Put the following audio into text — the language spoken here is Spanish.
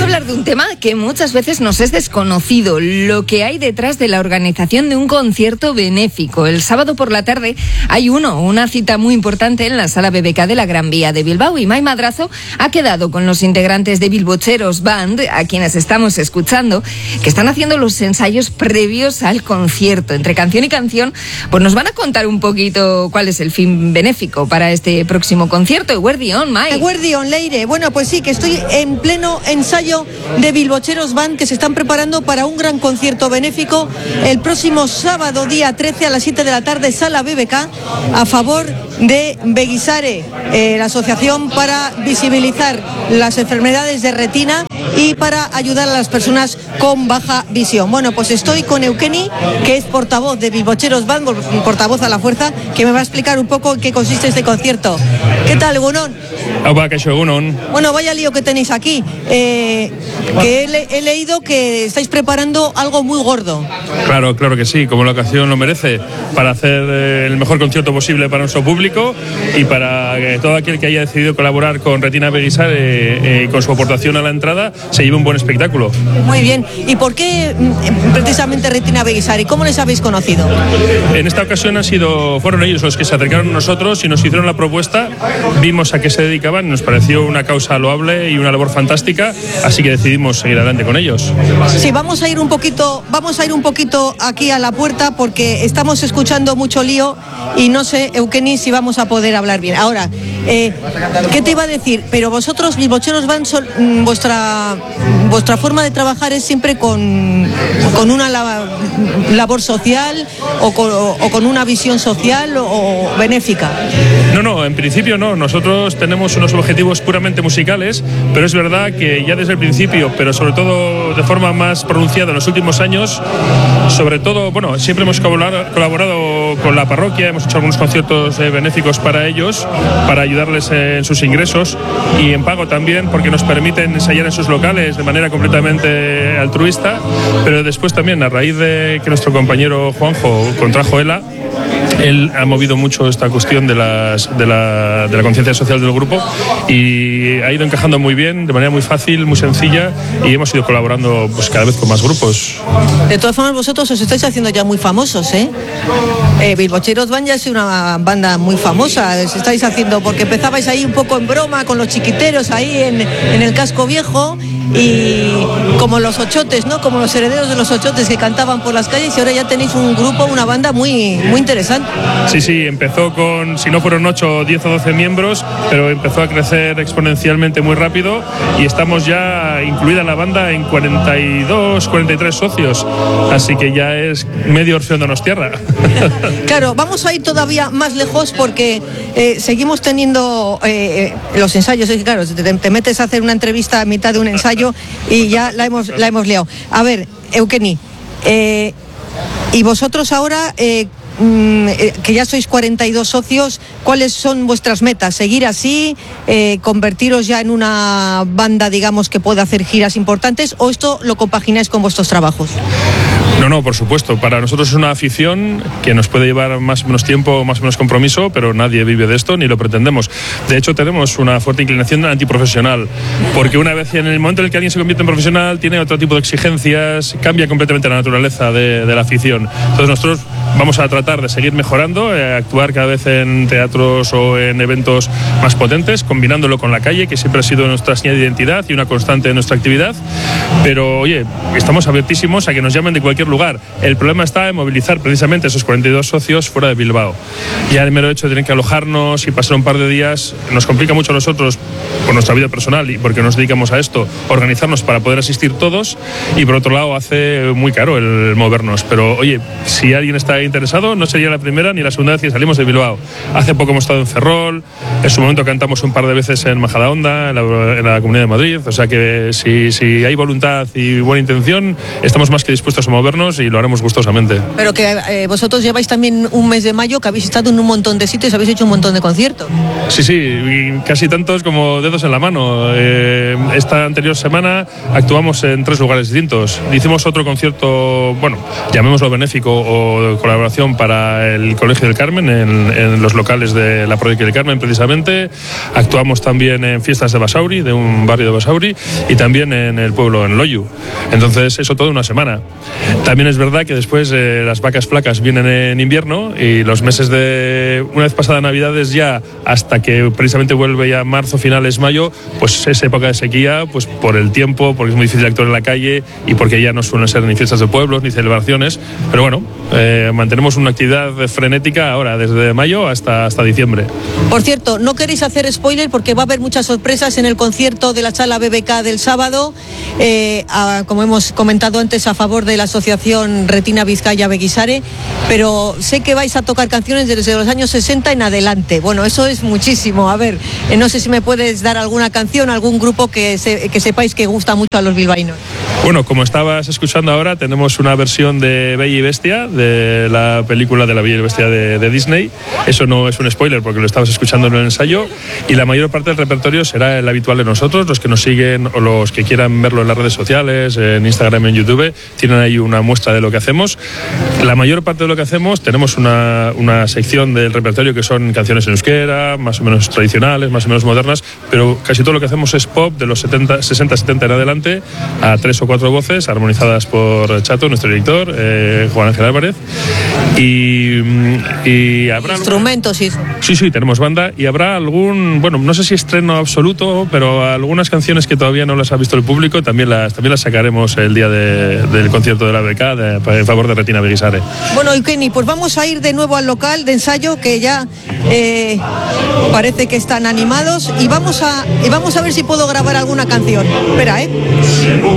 hablar de un tema que muchas veces nos es desconocido, lo que hay detrás de la organización de un concierto benéfico. El sábado por la tarde hay una cita muy importante en la Sala BBK de la Gran Vía de Bilbao, y Mai Madrazo ha quedado con los integrantes de Bilbocheros Band, a quienes estamos escuchando, que están haciendo los ensayos previos al concierto. Entre canción y canción, pues nos van a contar un poquito cuál es el fin benéfico para este próximo concierto. Eguerdión, Mai. Eguerdión, Leire. Bueno, pues sí, que estoy en pleno ensayo de Bilbocheros Band, que se están preparando para un gran concierto benéfico el próximo sábado, día 13, a las 7 de la tarde, Sala BBK, a favor de Begisare, la asociación para visibilizar las enfermedades de retina y para ayudar a las personas con baja visión. Bueno, pues estoy con Eukeni, que es portavoz de Bilbocheros Band, portavoz a la fuerza, que me va a explicar un poco en qué consiste este concierto. ¿Qué tal, Egunon? Bueno, vaya lío que tenéis aquí, que he leído que estáis preparando algo muy gordo. Claro que sí, como la ocasión lo merece, para hacer el mejor concierto posible para nuestro público y para que todo aquel que haya decidido colaborar con Retina Begisare con su aportación a la entrada se lleve un buen espectáculo. Muy bien. ¿Y por qué precisamente Retina Begisare? ¿Cómo les habéis conocido? En esta ocasión fueron ellos los que se acercaron a nosotros y nos hicieron la propuesta, vimos a qué se dedicaban, nos pareció una causa loable y una labor fantástica, así que decidimos seguir adelante con ellos. Sí, vamos a ir un poquito aquí a la puerta porque estamos escuchando mucho lío y no sé, Eukeni, si vamos a poder hablar bien. Ahora, ¿qué te iba a decir? Pero vosotros, Bilbocheros Band, vuestra forma de trabajar es siempre con una labor social o con una visión social o benéfica. No, en principio no. Nosotros tenemos unos objetivos puramente musicales, pero es verdad que ya desde el principio, pero sobre todo de forma más pronunciada en los últimos años, sobre todo, siempre hemos colaborado con la parroquia, hemos hecho algunos conciertos benéficos para ellos, para ayudarles en sus ingresos y en pago también, porque nos permiten ensayar en sus locales de manera completamente altruista, pero después también, a raíz de que nuestro compañero Juanjo contrajo ELA, él ha movido mucho esta cuestión de la conciencia social del grupo y ha ido encajando muy bien, de manera muy fácil, muy sencilla, y hemos ido colaborando cada vez con más grupos. De todas formas, vosotros os estáis haciendo ya muy famosos, ¿eh? Bilbocheros Band ya es una banda muy famosa, os estáis haciendo, porque empezabais ahí un poco en broma con los chiquiteros ahí en el casco viejo, y como los ochotes, ¿no? Como los herederos de los ochotes que cantaban por las calles, y ahora ya tenéis un grupo, una banda muy, muy interesante. Sí, empezó con, si no fueron 8, 10 o 12 miembros, pero empezó a crecer exponencialmente muy rápido y estamos ya incluida la banda en 42, 43 socios, así que ya es medio Orfeón Donostiarra. Claro, vamos a ir todavía más lejos porque seguimos teniendo los ensayos. Es que claro, te metes a hacer una entrevista a mitad de un ensayo y ya la hemos liado. A ver, Eukeni, y vosotros ahora, que ya sois 42 socios, ¿cuáles son vuestras metas? ¿Seguir así? ¿Convertiros ya en una banda, digamos, que pueda hacer giras importantes? ¿O esto lo compagináis con vuestros trabajos? No, por supuesto. Para nosotros es una afición que nos puede llevar más o menos tiempo, más o menos compromiso, pero nadie vive de esto ni lo pretendemos. De hecho, tenemos una fuerte inclinación antiprofesional, porque una vez, en el momento en el que alguien se convierte en profesional, tiene otro tipo de exigencias, cambia completamente la naturaleza de la afición. Entonces nosotros vamos a tratar de seguir mejorando, actuar cada vez en teatros o en eventos más potentes, combinándolo con la calle, que siempre ha sido nuestra señal de identidad y una constante de nuestra actividad. Pero, oye, estamos abiertísimos a que nos llamen de cualquier lugar. El problema está en movilizar precisamente esos 42 socios fuera de Bilbao. Ya el mero hecho de tener que alojarnos y pasar un par de días nos complica mucho a nosotros por nuestra vida personal y porque nos dedicamos a esto, organizarnos para poder asistir todos, y por otro lado hace muy caro el movernos. Pero oye, si alguien está interesado, no sería la primera ni la segunda vez que salimos de Bilbao. Hace poco hemos estado en Ferrol, en su momento cantamos un par de veces en Majadahonda, en la Comunidad de Madrid, o sea que si hay voluntad y buena intención, estamos más que dispuestos a movernos y lo haremos gustosamente. Pero que vosotros lleváis también un mes de mayo, que habéis estado en un montón de sitios, habéis hecho un montón de conciertos. Sí, y casi tantos como dedos en la mano. Esta anterior semana actuamos en 3 lugares distintos. Hicimos otro concierto, llamémoslo benéfico o colaboración para el Colegio del Carmen, en los locales de la Parroquia del Carmen precisamente. Actuamos también en fiestas de Basauri, de un barrio de Basauri, y también en el pueblo, en Loiu. Entonces, eso toda una semana. También es verdad que después las vacas flacas vienen en invierno, y los meses de, una vez pasada Navidades ya, hasta que precisamente vuelve ya marzo, finales mayo, pues es época de sequía, pues por el tiempo, porque es muy difícil actuar en la calle y porque ya no suelen ser ni fiestas de pueblos ni celebraciones. Pero bueno, mantenemos una actividad frenética ahora, desde mayo hasta diciembre. Por cierto, no queréis hacer spoiler porque va a haber muchas sorpresas en el concierto de la Sala BBK del sábado, como hemos comentado antes, a favor de la asociación Retina Vizcaya Beguisare, pero sé que vais a tocar canciones desde los años 60 en adelante. Bueno, eso es muchísimo. A ver, no sé si me puedes dar alguna canción, algún grupo que sepáis que gusta mucho a los bilbaínos. Bueno, como estabas escuchando ahora, tenemos una versión de Bella y Bestia, de la película de la Bella y Bestia de Disney. Eso no es un spoiler porque lo estabas escuchando en el ensayo, y la mayor parte del repertorio será el habitual de nosotros. Los que nos siguen o los que quieran verlo en las redes sociales, en Instagram, en YouTube, tienen ahí una muestra de lo que hacemos. La mayor parte de lo que hacemos, tenemos una sección del repertorio que son canciones en euskera, más o menos tradicionales, más o menos modernas, pero casi todo lo que hacemos es pop de los 60, 70 en adelante, a 3 o 4 voces armonizadas por Chato, nuestro director, Juan Ángel Álvarez, y habrá instrumentos. Sí, tenemos banda, y habrá algún, bueno, no sé si estreno absoluto, pero algunas canciones que todavía no las ha visto el público también las sacaremos el día del concierto de la BK en favor de Retina Beguisare. Bueno, y Kenny, pues vamos a ir de nuevo al local de ensayo, que ya parece que están animados, y vamos a ver si puedo grabar alguna canción. Espera,